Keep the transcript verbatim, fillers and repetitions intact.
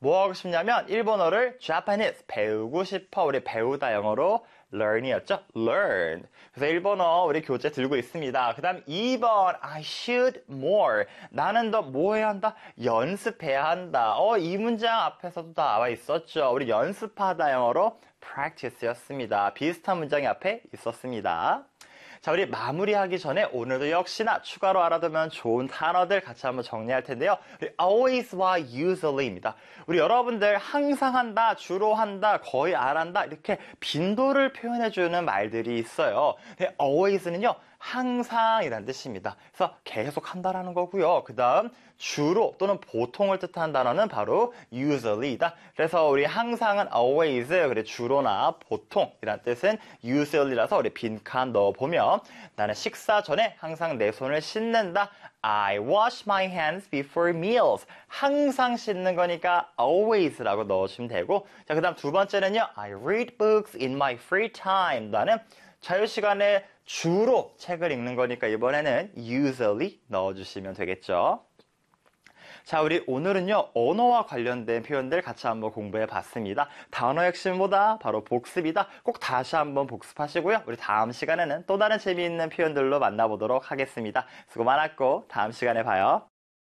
뭐 하고 싶냐면 일본어를 Japanese 배우고 싶어. 우리 배우다 영어로 learn이었죠? learn. 그래서 일본어 우리 교재 들고 있습니다. 그 다음 이 번 I should more. 나는 더 뭐 해야 한다? 연습해야 한다. 어, 이 문장 앞에서도 다 나와 있었죠. 우리 연습하다 영어로 practice였습니다. 비슷한 문장이 앞에 있었습니다. 자, 우리 마무리하기 전에 오늘도 역시나 추가로 알아두면 좋은 단어들 같이 한번 정리할 텐데요. 우리 always와 usually입니다. 우리 여러분들 항상 한다, 주로 한다, 거의 안 한다 이렇게 빈도를 표현해주는 말들이 있어요. 근데 always는요. 항상이라는 뜻입니다. 그래서 계속 한다라는 거고요. 그 다음 주로 또는 보통을 뜻하는 단어는 바로 usually이다. 그래서 우리 항상은 always, 그래 주로나 보통이라는 뜻은 usually라서 우리 빈칸 넣어보면 나는 식사 전에 항상 내 손을 씻는다. I wash my hands before meals. 항상 씻는 거니까 always라고 넣어주면 되고, 자, 그 다음 두 번째는요. I read books in my free time. 나는 자유시간에 주로 책을 읽는 거니까 이번에는 usually 넣어주시면 되겠죠. 자, 우리 오늘은요, 언어와 관련된 표현들 같이 한번 공부해 봤습니다. 단어 핵심보다 바로 복습이다. 꼭 다시 한번 복습하시고요. 우리 다음 시간에는 또 다른 재미있는 표현들로 만나보도록 하겠습니다. 수고 많았고, 다음 시간에 봐요.